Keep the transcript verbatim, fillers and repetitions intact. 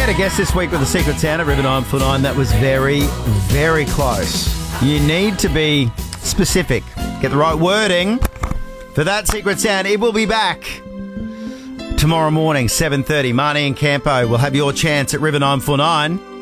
had a guest this week with the Secret Santa, River nine four nine. That was very, very close. You need to be specific. Get the right wording for that Secret Santa. It will be back tomorrow morning, seven thirty. Marnie and Campo will have your chance at River nine four nine.